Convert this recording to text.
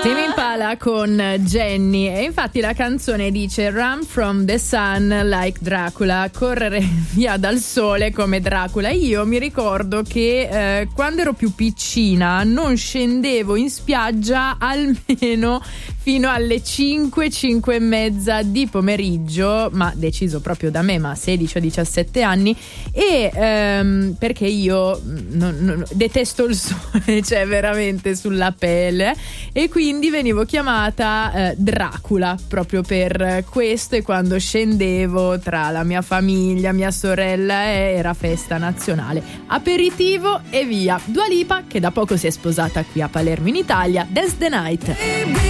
Tame Impala con Jenny, e infatti la canzone dice Run from the sun like Dracula, correre via dal sole come Dracula. Io mi ricordo che quando ero più piccina non scendevo in spiaggia almeno fino alle 5 e mezza di pomeriggio, ma deciso proprio da me, ma a 16 o 17 anni, e perché io detesto il sole, cioè veramente sulla pelle, e quindi venivo chiamata Dracula proprio per questo. E quando scendevo tra la mia famiglia, mia sorella, era festa nazionale, aperitivo e via. Dua Lipa, che da poco si è sposata qui a Palermo in Italia, Dance the Night.